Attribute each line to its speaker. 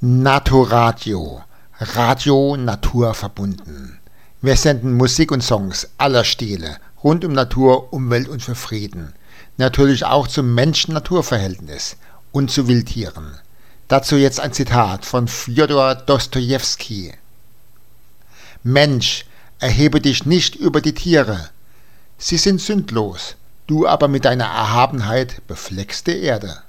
Speaker 1: Naturadio, Radio Natur verbunden. Wir senden Musik und Songs aller Stile, rund um Natur, Umwelt und für Frieden. Natürlich auch zum Menschen-Natur-Verhältnis und zu Wildtieren. Dazu jetzt ein Zitat von Fjodor Dostojewski. Mensch, erhebe dich nicht über die Tiere. Sie sind sündlos, du aber mit deiner Erhabenheit befleckst die Erde.